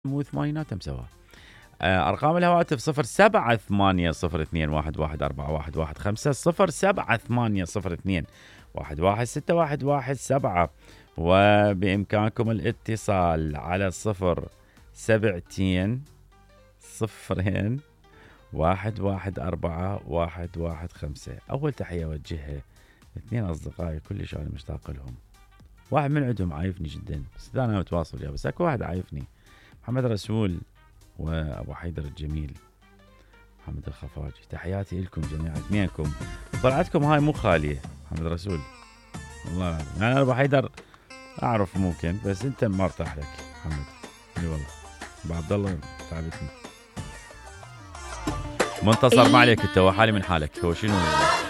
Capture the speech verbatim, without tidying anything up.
مو ثمانينات مسوا. آه، أرقام الهواتف صفر سبعة ثمانية صفر اثنين واحد واحد أربعة واحد واحد خمسة صفر سبعة ثمانية صفر اثنين واحد واحد ستة واحد واحد سبعة، وبإمكانكم الاتصال على صفر سبعتين صفرين واحد واحد أربعة واحد واحد خمسة. أول تحية أوجهها اثنين أصدقائي كلش أنا مشتاق لهم. واحد من عندهم عايفني جدا، بس أنا متواصل يا بس أكو واحد عايفني، محمد رسول وأبو حيدر الجميل محمد الخفاجي. تحياتي لكم جميعا اثنينكم. طلعتكم هاي مو خالية محمد رسول، والله العظيم. يعني أنا أبو حيدر أعرف ممكن، بس أنت ما ارتاح لك محمد. اي والله أبو عبد الله تعبتني. منتصر ما عليك، أنت وحالي من حالك. هو شنو